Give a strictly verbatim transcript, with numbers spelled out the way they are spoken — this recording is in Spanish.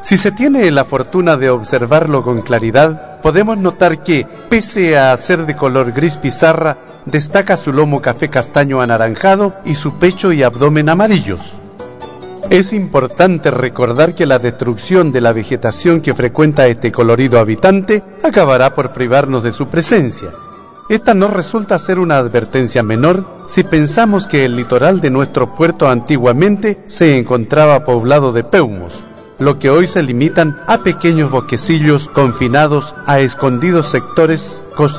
Si se tiene la fortuna de observarlo con claridad, podemos notar que, pese a ser de color gris pizarra, destaca su lomo café castaño anaranjado y su pecho y abdomen amarillos. Es importante recordar que la destrucción de la vegetación que frecuenta este colorido habitante acabará por privarnos de su presencia. Esta no resulta ser una advertencia menor si pensamos que el litoral de nuestro puerto antiguamente se encontraba poblado de peumos, lo que hoy se limitan a pequeños bosquecillos confinados a escondidos sectores costeros.